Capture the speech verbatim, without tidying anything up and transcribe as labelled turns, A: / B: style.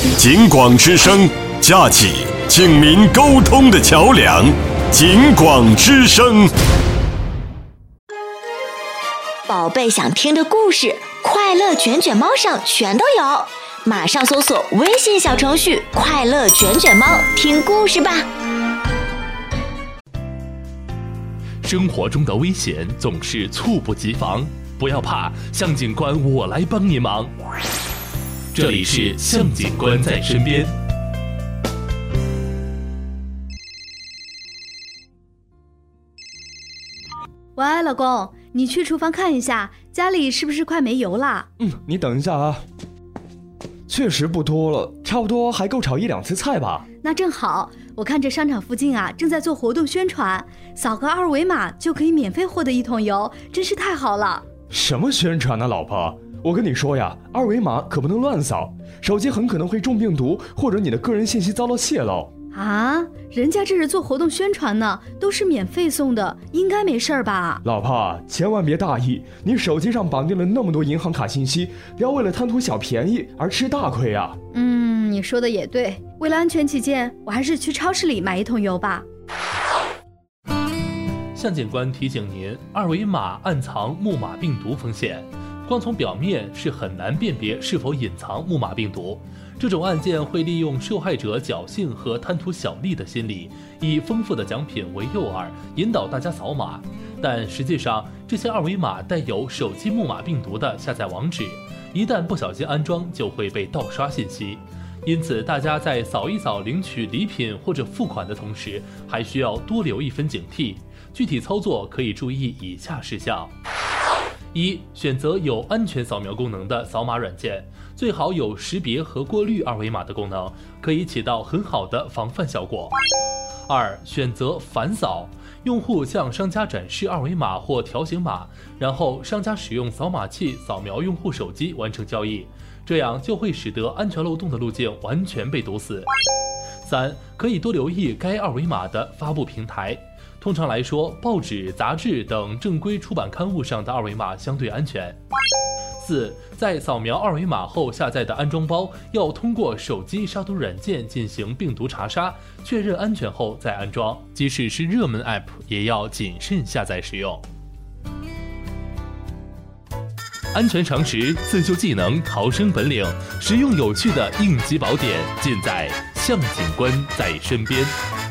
A: 警广之声，架起警民沟通的桥梁。警广之声，
B: 宝贝想听的故事，快乐卷卷猫上全都有，马上搜索微信小程序“快乐卷卷猫”，听故事吧。
C: 生活中的危险总是猝不及防，不要怕，向警官我来帮你忙。这里是向警官在身边。
D: 喂，老公，你去厨房看一下，家里是不是快没油啦？
E: 嗯，你等一下啊。确实不多了，差不多还够炒一两次菜吧。
D: 那正好，我看这商场附近啊正在做活动宣传，扫个二维码就可以免费获得一桶油，真是太好了。
E: 什么宣传呢，老婆？我跟你说呀，二维码可不能乱扫，手机很可能会中病毒，或者你的个人信息遭到泄露。
D: 啊，人家这是做活动宣传呢，都是免费送的，应该没事吧？
E: 老婆，千万别大意，你手机上绑定了那么多银行卡信息，不要为了贪图小便宜而吃大亏啊。
D: 嗯，你说的也对，为了安全起见，我还是去超市里买一桶油吧。
C: 向警官提醒您，二维码暗藏木马病毒风险，光从表面是很难辨别是否隐藏木马病毒。这种案件会利用受害者侥幸和贪图小利的心理，以丰富的奖品为诱饵，引导大家扫码。但实际上，这些二维码带有手机木马病毒的下载网址，一旦不小心安装，就会被盗刷信息。因此，大家在扫一扫领取礼品或者付款的同时，还需要多留一分警惕。具体操作可以注意以下事项：一、选择有安全扫描功能的扫码软件，最好有识别和过滤二维码的功能，可以起到很好的防范效果。二、选择反扫，用户向商家展示二维码或条形码，然后商家使用扫码器扫描用户手机完成交易，这样就会使得安全漏洞的路径完全被堵死。三、可以多留意该二维码的发布平台。通常来说，报纸、杂志等正规出版刊物上的二维码相对安全。四、在扫描二维码后下载的安装包要通过手机杀毒软件进行病毒查杀，确认安全后再安装，即使是热门 App 也要谨慎下载使用。安全常识、自救技能、逃生本领，实用有趣的应急宝典，尽在向警官在身边。